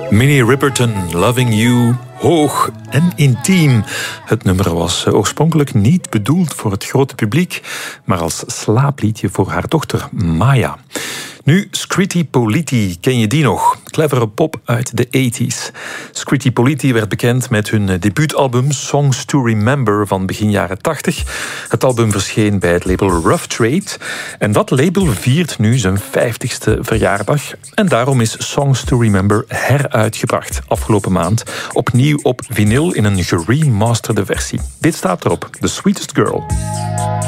Minnie Riperton, Loving You, hoog en intiem. Het nummer was oorspronkelijk niet bedoeld voor het grote publiek, maar als slaapliedje voor haar dochter Maya. Nu, Scritti Politti, ken je die nog? Clevere pop uit de 80s. Scritti Politti werd bekend met hun debuutalbum Songs to Remember van begin jaren 80. Het album verscheen bij het label Rough Trade. En dat label viert nu zijn 50ste verjaardag. En daarom is Songs to Remember heruitgebracht afgelopen maand. Opnieuw op vinyl in een geremasterde versie. Dit staat erop, The Sweetest Girl.